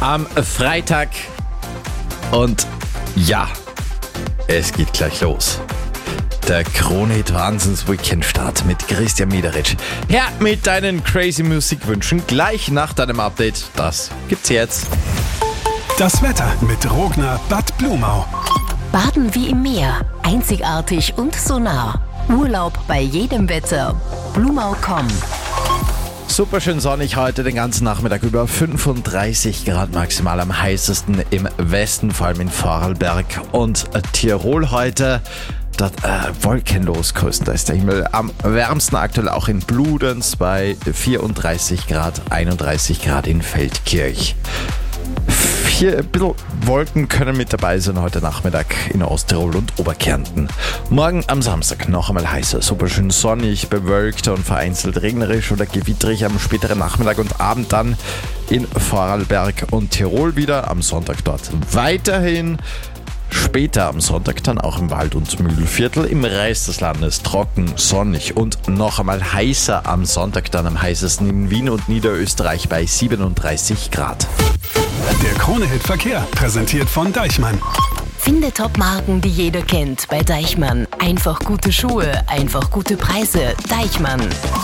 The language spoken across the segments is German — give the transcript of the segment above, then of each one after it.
am Freitag. Und ja, es geht gleich los. Der Krone-Hit Wahnsinns-Weekend-Start mit Christian Miederitsch. Her mit deinen crazy Musikwünschen gleich nach deinem Update. Das gibt's jetzt. Das Wetter mit Rogner Bad Blumau. Baden wie im Meer. Einzigartig und so nah. Urlaub bei jedem Wetter. Blumau.com. Super schön sonnig heute, den ganzen Nachmittag über 35 Grad maximal, am heißesten im Westen, vor allem in Vorarlberg und Tirol heute. Dort wolkenlos größtenteils ist der Himmel. Am wärmsten aktuell auch in Bludenz bei 34 Grad, 31 Grad in Feldkirch. Ein bisschen Wolken können mit dabei sein heute Nachmittag in Osttirol und Oberkärnten. Morgen am Samstag noch einmal heißer, super schön sonnig, bewölkt und vereinzelt regnerisch oder gewitterig am späteren Nachmittag und Abend dann in Vorarlberg und Tirol wieder. Am Sonntag dort weiterhin. Später am Sonntag dann auch im Wald- und Mühlviertel, im Rest des Landes trocken, sonnig und noch einmal heißer am Sonntag, dann am heißesten in Wien und Niederösterreich bei 37 Grad. Der Krone-Hit Verkehr, präsentiert von Deichmann. Finde Top-Marken, die jeder kennt, bei Deichmann. Einfach gute Schuhe, einfach gute Preise. Deichmann.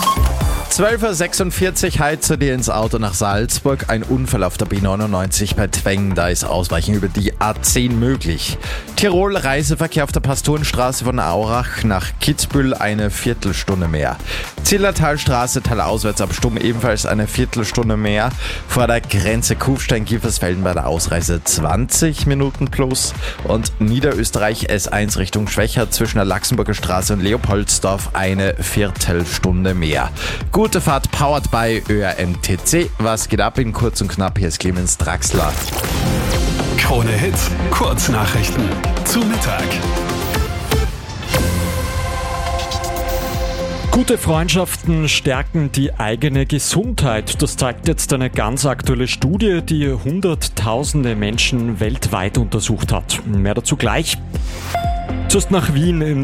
12.46 Uhr, heizt du dir ins Auto nach Salzburg. Ein Unfall auf der B99 bei Tweng, da ist Ausweichen über die A10 möglich. Tirol, Reiseverkehr auf der Pastorenstraße von Aurach nach Kitzbühel eine Viertelstunde mehr. Zillertalstraße, talauswärts ab Stumm ebenfalls eine Viertelstunde mehr. Vor der Grenze Kufstein-Giefersfelden bei der Ausreise 20 Minuten plus. Und Niederösterreich S1 Richtung Schwächert zwischen der Laxenburger Straße und Leopoldsdorf eine Viertelstunde mehr. Gute Fahrt, powered by ÖRMTC. Was geht ab in kurz und knapp? Hier ist Clemens Draxler. Krone-Hit, Kurznachrichten zu Mittag. Gute Freundschaften stärken die eigene Gesundheit. Das zeigt jetzt eine ganz aktuelle Studie, die hunderttausende Menschen weltweit untersucht hat. Mehr dazu gleich. Zuerst nach Wien.